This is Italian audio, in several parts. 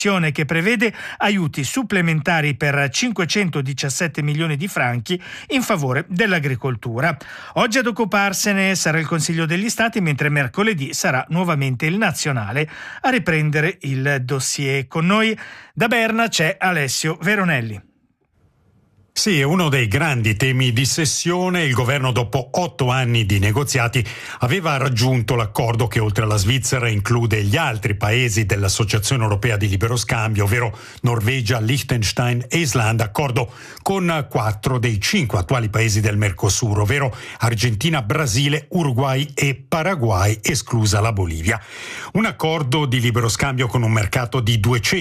che prevede aiuti supplementari per 517 milioni di franchi in favore dell'agricoltura. Oggi ad occuparsene sarà il Consiglio degli Stati, mentre mercoledì sarà nuovamente il Nazionale a riprendere il dossier. Con noi da Berna c'è Alessio Veronelli. Sì, è uno dei grandi temi di sessione. Il governo, dopo 8 anni di negoziati, aveva raggiunto l'accordo che oltre alla Svizzera include gli altri paesi dell'Associazione Europea di Libero Scambio, ovvero Norvegia, Liechtenstein e Islanda, accordo con 4 dei 5 attuali paesi del Mercosur, ovvero Argentina, Brasile, Uruguay e Paraguay, esclusa la Bolivia. Un accordo di libero scambio con un mercato di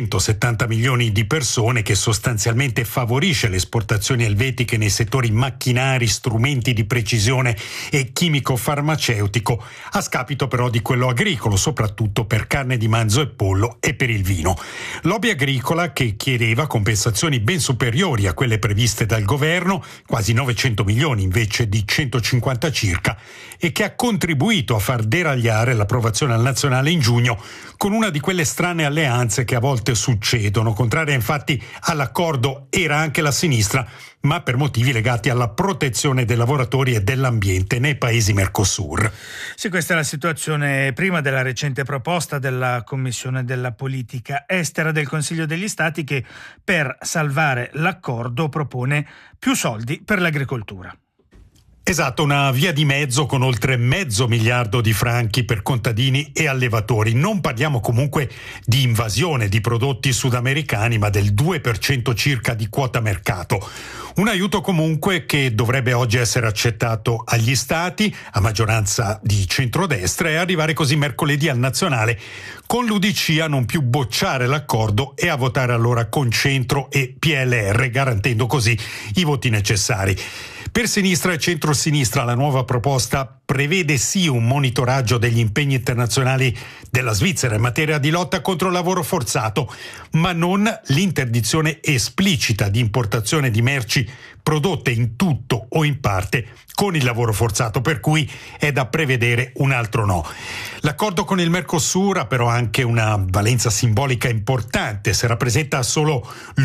270 milioni di persone che sostanzialmente favorisce l'esportazione elvetiche nei settori macchinari, strumenti di precisione e chimico-farmaceutico, a scapito però di quello agricolo, soprattutto per carne di manzo e pollo e per il vino. Lobby agricola che chiedeva compensazioni ben superiori a quelle previste dal governo, quasi 900 milioni invece di 150 circa, e che ha contribuito a far deragliare l'approvazione al nazionale in giugno con una di quelle strane alleanze che a volte succedono. Contraria infatti all'accordo era anche la sinistra, ma per motivi legati alla protezione dei lavoratori e dell'ambiente nei paesi Mercosur. Sì, questa è la situazione prima della recente proposta della Commissione della Politica Estera del Consiglio degli Stati, che per salvare l'accordo propone più soldi per l'agricoltura. Esatto, una via di mezzo con oltre $500 miliardi di franchi per contadini e allevatori. Non parliamo comunque di invasione di prodotti sudamericani, ma del 2% circa di quota mercato. Un aiuto comunque che dovrebbe oggi essere accettato agli Stati, a maggioranza di centrodestra, e arrivare così mercoledì al nazionale, con l'UDC a non più bocciare l'accordo e a votare allora con centro e PLR, garantendo così i voti necessari. Per sinistra e centrosinistra la nuova proposta prevede sì un monitoraggio degli impegni internazionali della Svizzera in materia di lotta contro il lavoro forzato, ma non l'interdizione esplicita di importazione di merci prodotte in tutto o in parte con il lavoro forzato, per cui è da prevedere un altro no. L'accordo con il Mercosur ha però anche una valenza simbolica importante, se rappresenta solo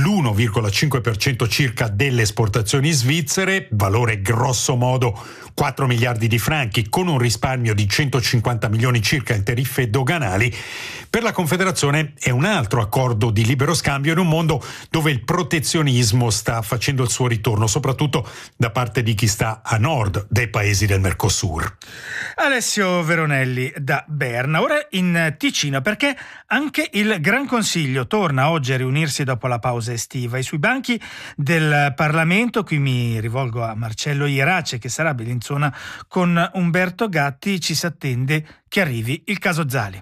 l'1,5% circa delle esportazioni svizzere, valore grosso modo 4 miliardi di franchi, con un risparmio di 150 milioni circa in tariffe doganali. Per la Confederazione è un altro accordo di libero scambio in un mondo dove il protezionismo sta facendo il suo ritorno, soprattutto da parte di chi sta a nord dei paesi del Mercosur. Alessio Veronelli da Berna. Ora in Ticino, perché anche il Gran Consiglio torna oggi a riunirsi dopo la pausa estiva. E sui banchi del Parlamento, qui mi rivolgo a Marcello Ierace, che sarà a Bellinzona con Umberto Gatti, ci si attende che arrivi il caso Zali.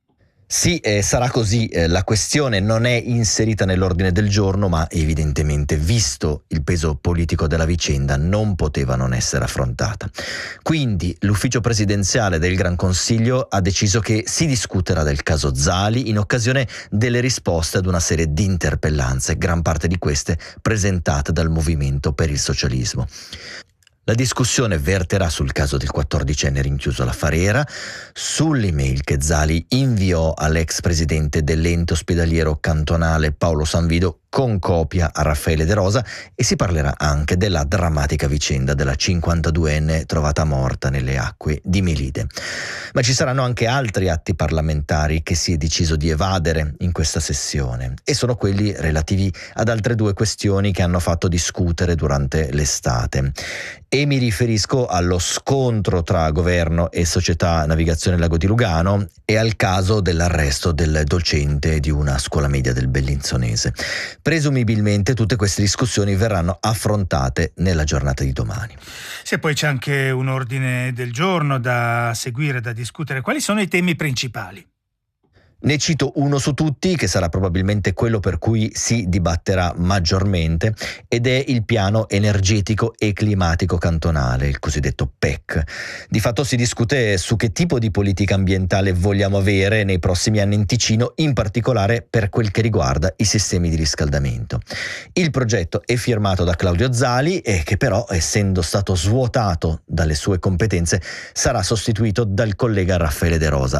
Sì, sarà così. La questione non è inserita nell'ordine del giorno, ma evidentemente, visto il peso politico della vicenda, non poteva non essere affrontata. Quindi l'ufficio presidenziale del Gran Consiglio ha deciso che si discuterà del caso Zali in occasione delle risposte ad una serie di interpellanze, gran parte di queste presentate dal Movimento per il Socialismo. La discussione verterà sul caso del 14enne rinchiuso alla Farera, sull'email che Zali inviò all'ex presidente dell'ente ospedaliero cantonale Paolo Sanvido con copia a Raffaele De Rosa, e si parlerà anche della drammatica vicenda della 52enne trovata morta nelle acque di Melide. Ma ci saranno anche altri atti parlamentari che si è deciso di evadere in questa sessione, e sono quelli relativi ad altre 2 questioni che hanno fatto discutere durante l'estate. E mi riferisco allo scontro tra governo e società Navigazione Lago di Lugano e al caso dell'arresto del docente di una scuola media del Bellinzonese. Presumibilmente tutte queste discussioni verranno affrontate nella giornata di domani. Se poi c'è anche un ordine del giorno da seguire, da discutere. Quali sono i temi principali? Ne cito uno su tutti, che sarà probabilmente quello per cui si dibatterà maggiormente, ed è il piano energetico e climatico cantonale, il cosiddetto PEC. Di fatto si discute su che tipo di politica ambientale vogliamo avere nei prossimi anni in Ticino, in particolare per quel che riguarda i sistemi di riscaldamento. Il progetto è firmato da Claudio Zali e che però, essendo stato svuotato dalle sue competenze, sarà sostituito dal collega Raffaele De Rosa.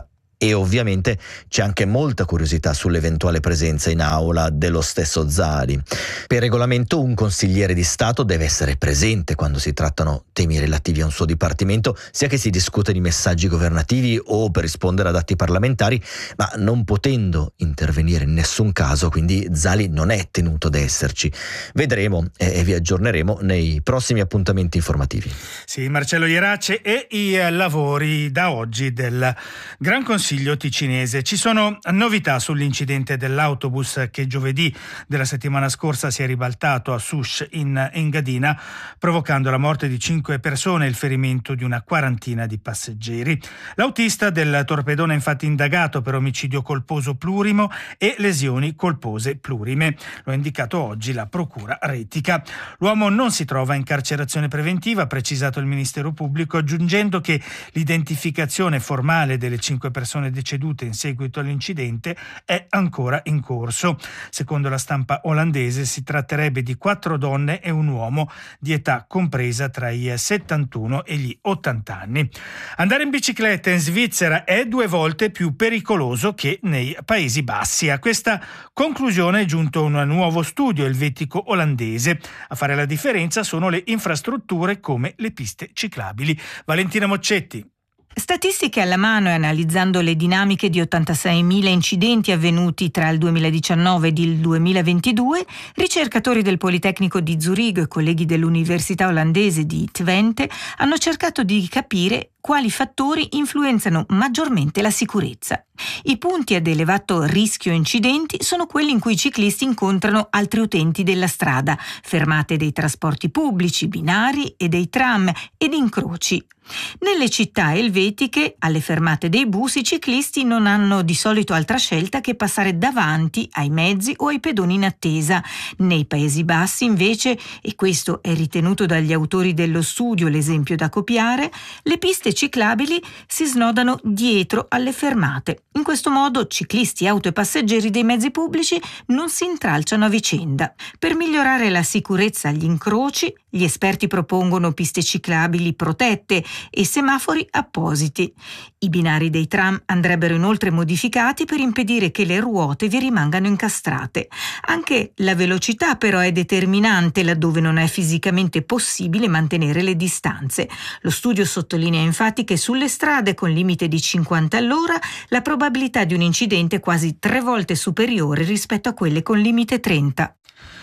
e ovviamente c'è anche molta curiosità sull'eventuale presenza in aula dello stesso Zali. Per regolamento un consigliere di Stato deve essere presente quando si trattano temi relativi a un suo dipartimento, sia che si discute di messaggi governativi o per rispondere ad atti parlamentari, ma non potendo intervenire in nessun caso, quindi Zali non è tenuto ad esserci. Vedremo e vi aggiorneremo nei prossimi appuntamenti informativi. Sì, Marcello Ierace e i lavori da oggi del Gran Consiglio ticinese. Ci sono novità sull'incidente dell'autobus che giovedì della settimana scorsa si è ribaltato a Souche in Engadina, provocando la morte di 5 persone e il ferimento di una quarantina di passeggeri. L'autista del torpedone è infatti indagato per omicidio colposo plurimo e lesioni colpose plurime. Lo ha indicato oggi la Procura Retica. L'uomo non si trova in carcerazione preventiva, ha precisato il Ministero Pubblico, aggiungendo che l'identificazione formale delle 5 persone decedute in seguito all'incidente è ancora in corso. Secondo la stampa olandese si tratterebbe di 4 donne e un uomo di età compresa tra i 71 e gli 80 anni. Andare in bicicletta in Svizzera è 2 volte più pericoloso che nei Paesi Bassi. A questa conclusione è giunto un nuovo studio elvetico olandese. A fare la differenza sono le infrastrutture come le piste ciclabili. Valentina Moccetti. Statistiche alla mano e analizzando le dinamiche di 86.000 incidenti avvenuti tra il 2019 ed il 2022, ricercatori del Politecnico di Zurigo e colleghi dell'Università olandese di Twente hanno cercato di capire quali fattori influenzano maggiormente la sicurezza. I punti ad elevato rischio incidenti sono quelli in cui i ciclisti incontrano altri utenti della strada, fermate dei trasporti pubblici, binari e dei tram ed incroci. Nelle città elvetiche, alle fermate dei bus, i ciclisti non hanno di solito altra scelta che passare davanti ai mezzi o ai pedoni in attesa. Nei Paesi Bassi, invece, e questo è ritenuto dagli autori dello studio l'esempio da copiare, le piste ciclabili si snodano dietro alle fermate. In questo modo ciclisti, auto e passeggeri dei mezzi pubblici non si intralciano a vicenda. Per migliorare la sicurezza agli incroci, gli esperti propongono piste ciclabili protette e semafori appositi. I binari dei tram andrebbero inoltre modificati per impedire che le ruote vi rimangano incastrate. Anche la velocità però è determinante laddove non è fisicamente possibile mantenere le distanze. Lo studio sottolinea infatti che sulle strade con limite di 50 all'ora la probabilità di un incidente è quasi 3 volte superiore rispetto a quelle con limite 30.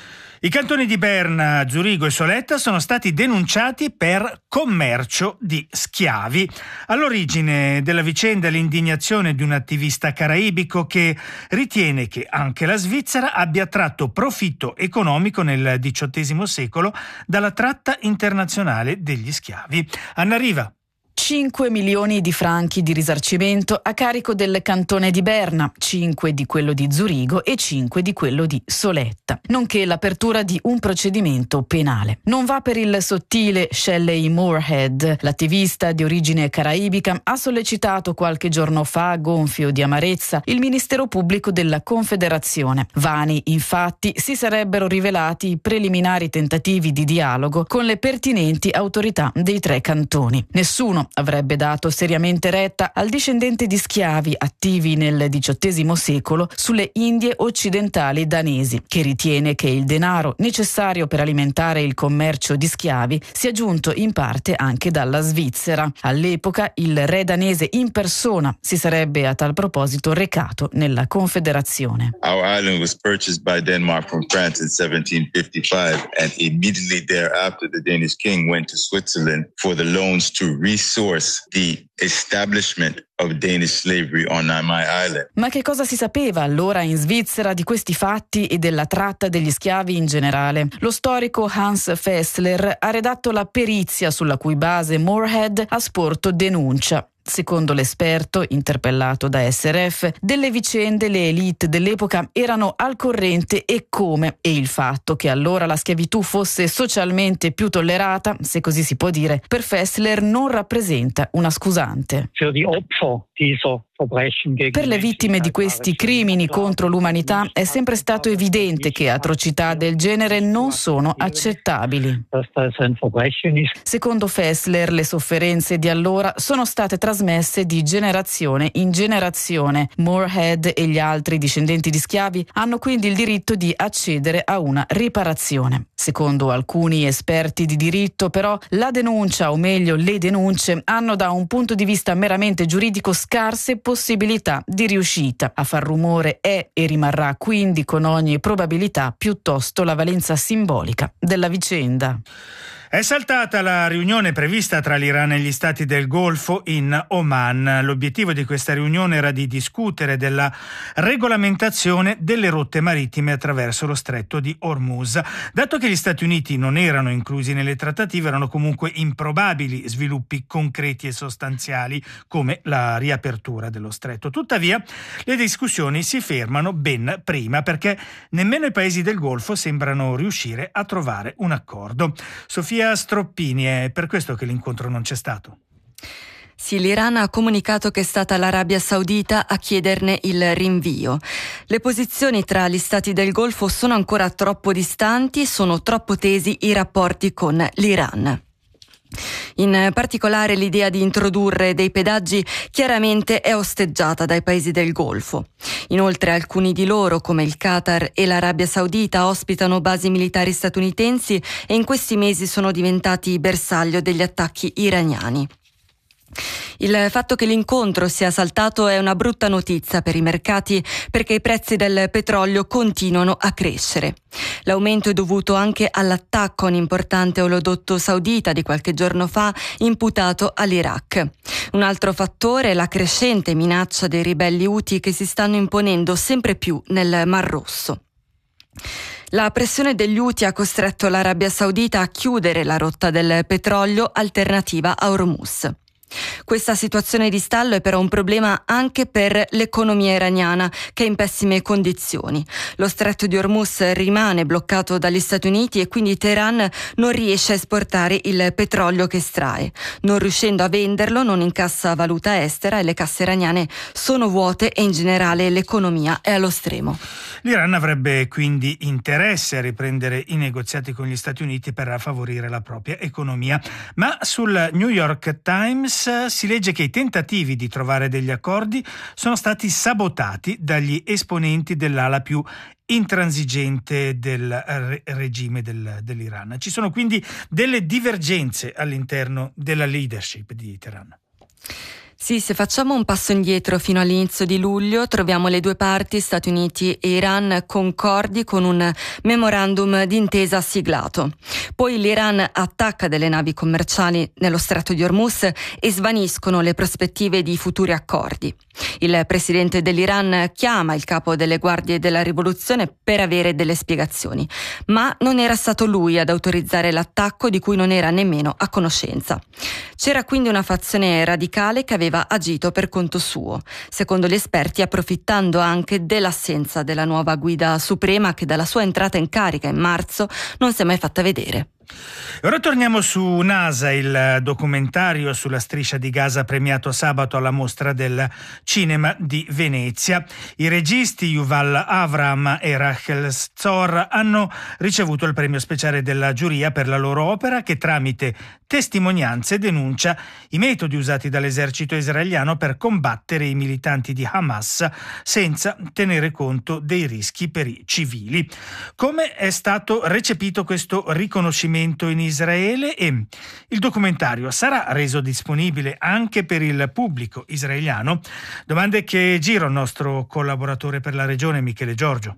I cantoni di Berna, Zurigo e Soletta sono stati denunciati per commercio di schiavi. All'origine della vicenda è l'indignazione di un attivista caraibico che ritiene che anche la Svizzera abbia tratto profitto economico nel XVIII secolo dalla tratta internazionale degli schiavi. Anna Riva. 5 milioni di franchi di risarcimento a carico del cantone di Berna, 5 di quello di Zurigo e 5 di quello di Soletta, nonché l'apertura di un procedimento penale. Non va per il sottile Shelley Moorhead. L'attivista di origine caraibica ha sollecitato qualche giorno fa, gonfio di amarezza, il Ministero Pubblico della Confederazione. Vani, infatti, si sarebbero rivelati i preliminari tentativi di dialogo con le pertinenti autorità dei 3 cantoni. Nessuno avrebbe dato seriamente retta al discendente di schiavi attivi nel XVIII secolo sulle Indie occidentali danesi, che ritiene che il denaro necessario per alimentare il commercio di schiavi sia giunto in parte anche dalla Svizzera. All'epoca il re danese in persona si sarebbe a tal proposito recato nella Confederazione. Our island was purchased by Denmark from France in 1755 and immediately thereafter the Danish king went to Switzerland for the loans to resource the establishment of Danish slavery on my island. Ma che cosa si sapeva allora in Svizzera di questi fatti e della tratta degli schiavi in generale? Lo storico Hans Fessler ha redatto la perizia sulla cui base Moorhead ha sporto denuncia. Secondo l'esperto, interpellato da SRF, delle vicende le élite dell'epoca erano al corrente e come, e il fatto che allora la schiavitù fosse socialmente più tollerata, se così si può dire, per Fessler non rappresenta una scusante. Per le vittime di questi crimini contro l'umanità è sempre stato evidente che atrocità del genere non sono accettabili. Secondo Fessler, le sofferenze di allora sono state trasmesse trasmesse di generazione in generazione. Moorhead e gli altri discendenti di schiavi hanno quindi il diritto di accedere a una riparazione. Secondo alcuni esperti di diritto, però, la denuncia, o meglio le denunce, hanno da un punto di vista meramente giuridico scarse possibilità di riuscita. A far rumore è e rimarrà quindi con ogni probabilità piuttosto la valenza simbolica della vicenda. È saltata la riunione prevista tra l'Iran e gli stati del Golfo in Oman. L'obiettivo di questa riunione era di discutere della regolamentazione delle rotte marittime attraverso lo stretto di Hormuz. Dato che gli Stati Uniti non erano inclusi nelle trattative, erano comunque improbabili sviluppi concreti e sostanziali come la riapertura dello stretto. Tuttavia, le discussioni si fermano ben prima perché nemmeno i paesi del Golfo sembrano riuscire a trovare un accordo. Sofia Stroppini, è per questo che l'incontro non c'è stato. Sì, l'Iran ha comunicato che è stata l'Arabia Saudita a chiederne il rinvio. Le posizioni tra gli stati del Golfo sono ancora troppo distanti e sono troppo tesi i rapporti con l'Iran. In particolare l'idea di introdurre dei pedaggi chiaramente è osteggiata dai paesi del Golfo. Inoltre alcuni di loro, come il Qatar e l'Arabia Saudita, ospitano basi militari statunitensi e in questi mesi sono diventati bersaglio degli attacchi iraniani. Il fatto che l'incontro sia saltato è una brutta notizia per i mercati perché i prezzi del petrolio continuano a crescere. L'aumento è dovuto anche all'attacco a un importante oleodotto saudita di qualche giorno fa imputato all'Iraq. Un altro fattore è la crescente minaccia dei ribelli Houthi che si stanno imponendo sempre più nel Mar Rosso. La pressione degli Houthi ha costretto l'Arabia Saudita a chiudere la rotta del petrolio alternativa a Hormuz. Questa situazione di stallo è però un problema anche per l'economia iraniana, che è in pessime condizioni. Lo stretto di Hormuz rimane bloccato dagli Stati Uniti e quindi Teheran non riesce a esportare il petrolio che estrae. Non riuscendo a venderlo non incassa valuta estera e le casse iraniane sono vuote e in generale l'economia è allo stremo. L'Iran avrebbe quindi interesse a riprendere i negoziati con gli Stati Uniti per favorire la propria economia, ma sul New York Times si legge che i tentativi di trovare degli accordi sono stati sabotati dagli esponenti dell'ala più intransigente del regime dell'Iran. Ci sono quindi delle divergenze all'interno della leadership di Teheran. Sì, se facciamo un passo indietro fino all'inizio di luglio, troviamo le due parti, Stati Uniti e Iran, concordi con un memorandum d'intesa siglato. Poi l'Iran attacca delle navi commerciali nello stretto di Hormuz e svaniscono le prospettive di futuri accordi. Il presidente dell'Iran chiama il capo delle guardie della rivoluzione per avere delle spiegazioni, ma non era stato lui ad autorizzare l'attacco di cui non era nemmeno a conoscenza. C'era quindi una fazione radicale che aveva agito per conto suo, secondo gli esperti approfittando anche dell'assenza della nuova guida suprema che dalla sua entrata in carica in marzo non si è mai fatta vedere. Ora torniamo su NASA, il documentario sulla striscia di Gaza premiato sabato alla Mostra del Cinema di Venezia. I registi Yuval Avraham e Rachel Zor hanno ricevuto il premio speciale della giuria per la loro opera che tramite testimonianze denuncia i metodi usati dall'esercito israeliano per combattere i militanti di Hamas senza tenere conto dei rischi per i civili. Come è stato recepito questo riconoscimento in Israele e il documentario sarà reso disponibile anche per il pubblico israeliano? Domande che giro al nostro collaboratore per la regione Michele Giorgio.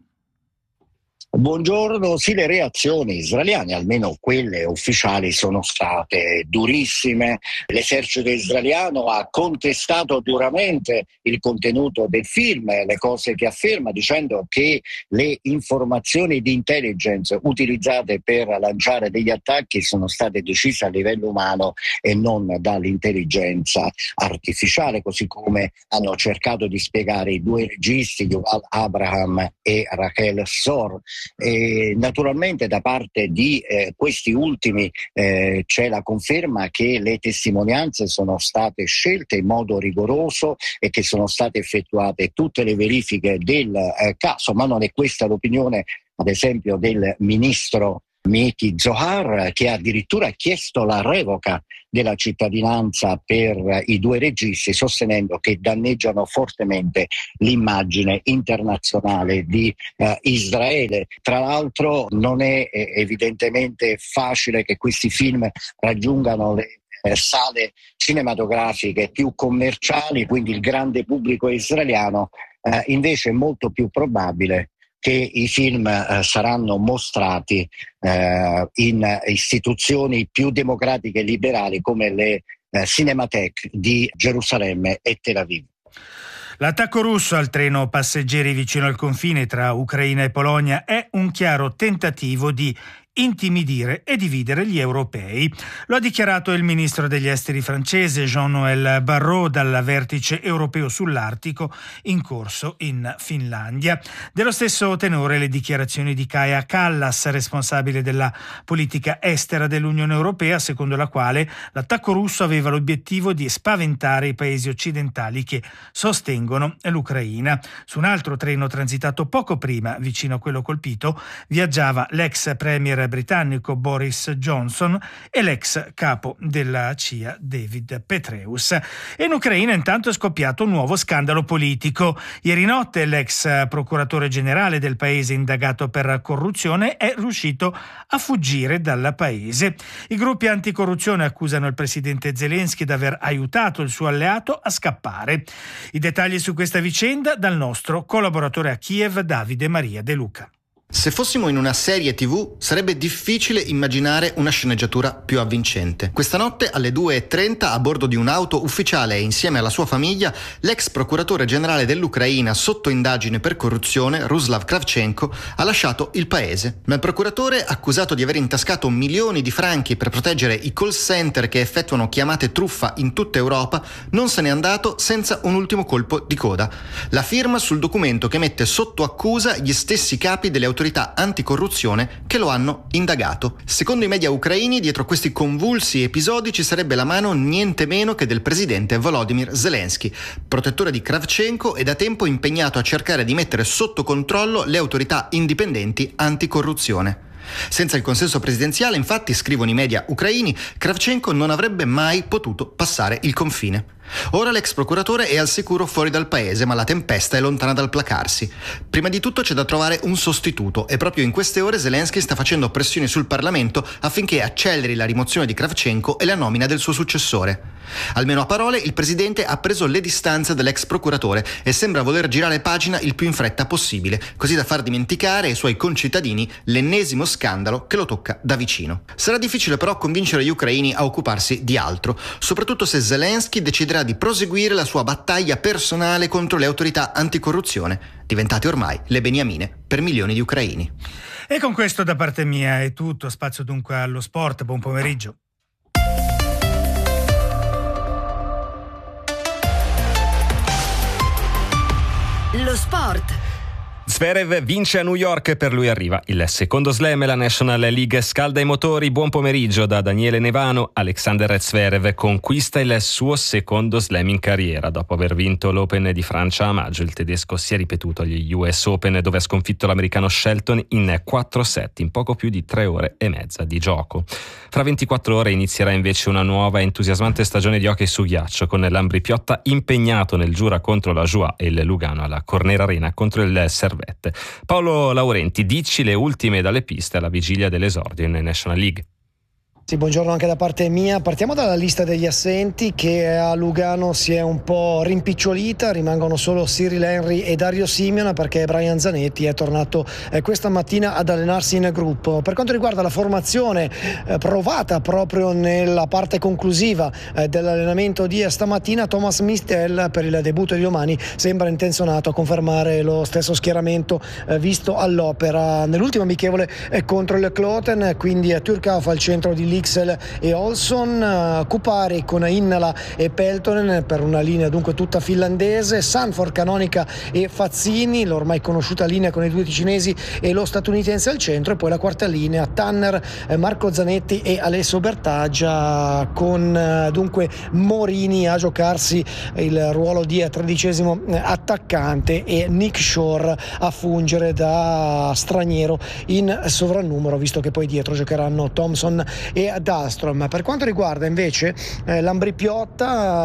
Buongiorno, sì, le reazioni israeliane, almeno quelle ufficiali, sono state durissime. L'esercito israeliano ha contestato duramente il contenuto del film, le cose che afferma, dicendo che le informazioni di intelligence utilizzate per lanciare degli attacchi sono state decise a livello umano e non dall'intelligenza artificiale, così come hanno cercato di spiegare i due registi, Yuval Avraham e Rachel Zor. E naturalmente da parte di questi ultimi c'è la conferma che le testimonianze sono state scelte in modo rigoroso e che sono state effettuate tutte le verifiche del caso, ma non è questa l'opinione ad esempio del ministro Miki Zohar, che ha addirittura chiesto la revoca della cittadinanza per i due registi, sostenendo che danneggiano fortemente l'immagine internazionale di Israele. Tra l'altro non è evidentemente facile che questi film raggiungano le sale cinematografiche più commerciali, quindi il grande pubblico israeliano. Invece è molto più probabile che i film saranno mostrati in istituzioni più democratiche e liberali come le Cinematheque di Gerusalemme e Tel Aviv. L'attacco russo al treno passeggeri vicino al confine tra Ucraina e Polonia è un chiaro tentativo di intimidire e dividere gli europei. Lo ha dichiarato il ministro degli esteri francese Jean-Noël Barrot dal vertice europeo sull'Artico in corso in Finlandia. Dello stesso tenore le dichiarazioni di Kaja Kallas, responsabile della politica estera dell'Unione Europea, secondo la quale l'attacco russo aveva l'obiettivo di spaventare i paesi occidentali che sostengono l'Ucraina. Su un altro treno transitato poco prima, vicino a quello colpito, viaggiava l'ex premier britannico Boris Johnson e l'ex capo della CIA David Petraeus. E in Ucraina intanto è scoppiato un nuovo scandalo politico. Ieri notte l'ex procuratore generale del paese indagato per corruzione è riuscito a fuggire dal paese. I gruppi anticorruzione accusano il presidente Zelensky di aver aiutato il suo alleato a scappare. I dettagli su questa vicenda dal nostro collaboratore a Kiev Davide Maria De Luca. Se fossimo in una serie TV sarebbe difficile immaginare una sceneggiatura più avvincente. Questa notte alle 2:30 a bordo di un'auto ufficiale e insieme alla sua famiglia l'ex procuratore generale dell'Ucraina sotto indagine per corruzione Ruslav Kravchenko ha lasciato il paese. Ma il procuratore, accusato di aver intascato milioni di franchi per proteggere i call center che effettuano chiamate truffa in tutta Europa, non se n'è andato senza un ultimo colpo di coda: la firma sul documento che mette sotto accusa gli stessi capi delle autorità anticorruzione che lo hanno indagato. Secondo i media ucraini, dietro questi convulsi episodi ci sarebbe la mano niente meno che del presidente Volodymyr Zelensky, protettore di Kravchenko e da tempo impegnato a cercare di mettere sotto controllo le autorità indipendenti anticorruzione. Senza il consenso presidenziale, infatti, scrivono i media ucraini, Kravchenko non avrebbe mai potuto passare il confine. Ora l'ex procuratore è al sicuro fuori dal paese, ma la tempesta è lontana dal placarsi. Prima di tutto c'è da trovare un sostituto e proprio in queste ore Zelensky sta facendo pressioni sul Parlamento affinché acceleri la rimozione di Kravchenko e la nomina del suo successore. Almeno a parole il presidente ha preso le distanze dell'ex procuratore e sembra voler girare pagina il più in fretta possibile, così da far dimenticare ai suoi concittadini l'ennesimo scandalo che lo tocca da vicino. Sarà difficile però convincere gli ucraini a occuparsi di altro, soprattutto se Zelensky deciderà di proseguire la sua battaglia personale contro le autorità anticorruzione, diventate ormai le beniamine per milioni di ucraini. E con questo da parte mia è tutto, spazio dunque allo sport, buon pomeriggio. Lo sport. Zverev vince a New York, per lui arriva il secondo slam e la National League scalda i motori. Buon pomeriggio da Daniele Nevano. Alexander Zverev conquista il suo secondo slam in carriera. Dopo aver vinto l'Open di Francia a maggio, il tedesco si è ripetuto agli US Open, dove ha sconfitto l'americano Shelton in 4 set in poco più di 3 ore e mezza di gioco. Fra 24 ore inizierà invece una nuova e entusiasmante stagione di hockey su ghiaccio, con l'Ambri Piotta impegnato nel Giura contro la Joie e il Lugano alla Corner Arena contro il Servette. Paolo Laurenti, dici le ultime dalle piste alla vigilia dell'esordio in National League. Sì, buongiorno anche da parte mia. Partiamo dalla lista degli assenti, che a Lugano si è un po' rimpicciolita. Rimangono solo Cyril Henry e Dario Simeon, perché Brian Zanetti è tornato questa mattina ad allenarsi in gruppo. Per quanto riguarda la formazione provata proprio nella parte conclusiva dell'allenamento di stamattina, Thomas Mistel per il debutto di domani sembra intenzionato a confermare lo stesso schieramento visto all'Opera nell'ultimo amichevole contro il Kloten. Quindi Turkov al centro di Wixel e Olson, Kupari con Innala e Peltonen per una linea dunque tutta finlandese, Sanford, Canonica e Fazzini, l'ormai conosciuta linea con i due ticinesi e lo statunitense al centro, e poi la quarta linea Tanner, Marco Zanetti e Alessio Bertaggia, con dunque Morini a giocarsi il ruolo di 13° attaccante e Nick Shore a fungere da straniero in sovrannumero, visto che poi dietro giocheranno Thompson e Dahlstrom. Per quanto riguarda invece l'Ambri Piotta,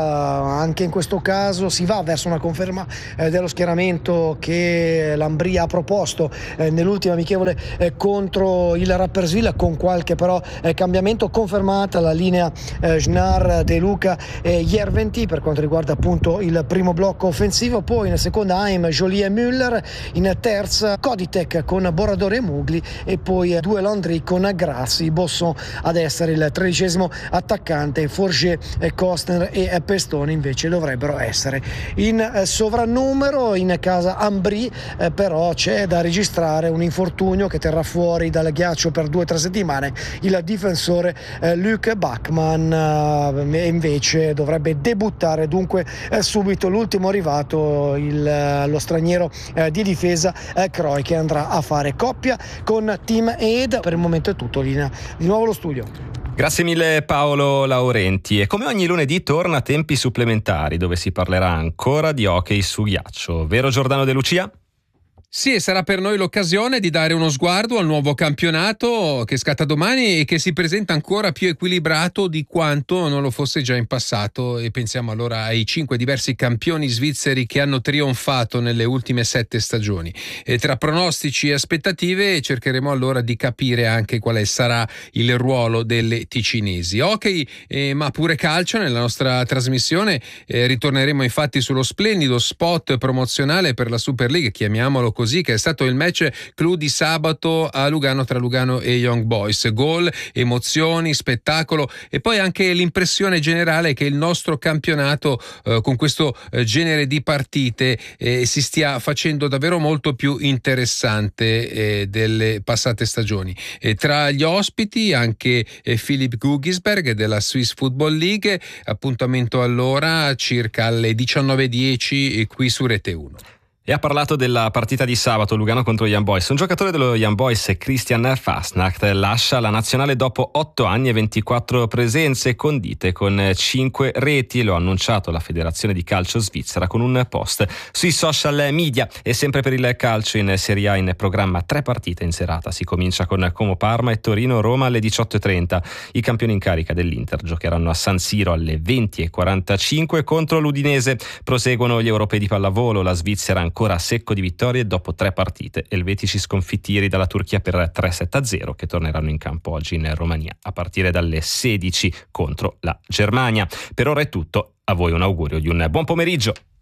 anche in questo caso si va verso una conferma dello schieramento che l'Ambri ha proposto nell'ultima amichevole contro il Rapperswil, con qualche però cambiamento. Confermata la linea Schnar, De Luca e Jerventi per quanto riguarda appunto il primo blocco offensivo, poi in seconda Haim, Jolie e Müller, in terza Koditek con Boradori e Mugli, e poi due Landry con Grassi, Bosson ad essere il 13° attaccante, Forger, Kostner e Pestone invece dovrebbero essere in sovrannumero. In casa Ambri però c'è da registrare un infortunio che terrà fuori dal ghiaccio per 2 o 3 settimane il difensore Luc Bachmann, invece dovrebbe debuttare dunque subito l'ultimo arrivato, lo straniero di difesa Croy, che andrà a fare coppia con Team Aid. Per il momento è tutto, linea di nuovo allo studio. Grazie mille Paolo Laurenti, e come ogni lunedì torna a Tempi Supplementari, dove si parlerà ancora di hockey su ghiaccio, vero Giordano De Lucia? Sì, e sarà per noi l'occasione di dare uno sguardo al nuovo campionato che scatta domani e che si presenta ancora più equilibrato di quanto non lo fosse già in passato, e pensiamo allora ai 5 diversi campioni svizzeri che hanno trionfato nelle ultime 7 stagioni. E tra pronostici e aspettative cercheremo allora di capire anche quale sarà il ruolo delle ticinesi. Hockey ma pure calcio nella nostra trasmissione, ritorneremo infatti sullo splendido spot promozionale per la Super League, chiamiamolo così, che è stato il match clou di sabato a Lugano tra Lugano e Young Boys. Gol, emozioni, spettacolo e poi anche l'impressione generale che il nostro campionato con questo genere di partite si stia facendo davvero molto più interessante delle passate stagioni. Tra gli ospiti anche Philipp Gugisberg della Swiss Football League. Appuntamento allora circa alle 19:10 qui su Rete 1. E ha parlato della partita di sabato Lugano contro Young Boys. Un giocatore dello Young Boys, Christian Fastnacht, lascia la nazionale dopo 8 anni e 24 presenze condite con 5 reti. Lo ha annunciato la Federazione di Calcio Svizzera con un post sui social media. E sempre per il calcio in Serie A in programma 3 partite in serata. Si comincia con Como Parma e Torino Roma alle 18:30. I campioni in carica dell'Inter giocheranno a San Siro alle 20:45 contro l'Udinese. Proseguono gli europei di pallavolo. La Svizzera ancora a secco di vittorie dopo 3 partite. Elvetici sconfitti ieri dalla Turchia per 3-7-0, che torneranno in campo oggi in Romania a partire dalle 16 contro la Germania. Per ora è tutto, a voi un augurio di un buon pomeriggio.